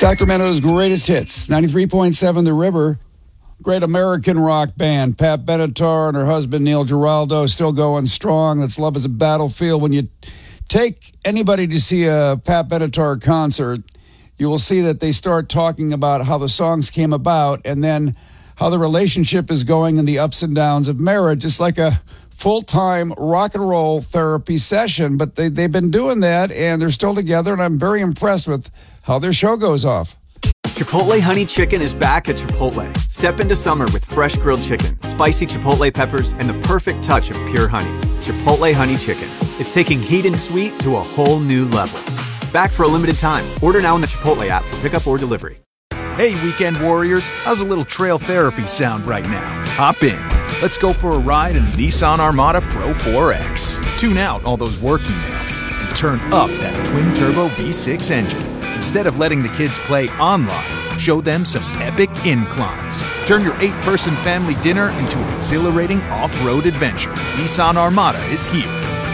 Sacramento's greatest hits, 93.7 The River. Great American rock band. Pat Benatar and her husband Neil Giraldo still going strong. That's Love is a Battlefield. When you take anybody to see a Pat Benatar concert, you will see that they start talking about how the songs came about and then how the relationship is going and the ups and downs of marriage. Just like a full-time rock and roll therapy session. But they've been doing that, and they're still together, and I'm very impressed with how their show goes off. Chipotle Honey Chicken is back at Chipotle. Step into summer with fresh grilled chicken, spicy Chipotle peppers, and the perfect touch of pure honey. Chipotle Honey Chicken. It's taking heat and sweet to a whole new level. Back for a limited time. Order now in the Chipotle app for pickup or delivery. Hey, weekend warriors. How's a little trail therapy sound right now? Hop in. Let's go for a ride in the Nissan Armada Pro 4X. Tune out all those work emails and turn up that twin-turbo V6 engine. Instead of letting the kids play online, show them some epic inclines. Turn your 8-person family dinner into an exhilarating off-road adventure. Nissan Armada is here.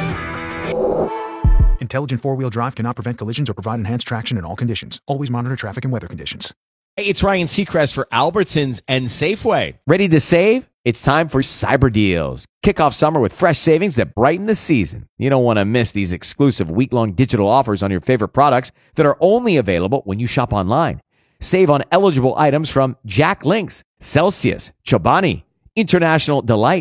Intelligent four-wheel drive cannot prevent collisions or provide enhanced traction in all conditions. Always monitor traffic and weather conditions. Hey, it's Ryan Seacrest for Albertsons and Safeway. Ready to save? It's time for Cyber Deals. Kick off summer with fresh savings that brighten the season. You don't want to miss these exclusive week-long digital offers on your favorite products that are only available when you shop online. Save on eligible items from Jack Links, Celsius, Chobani, International Delight,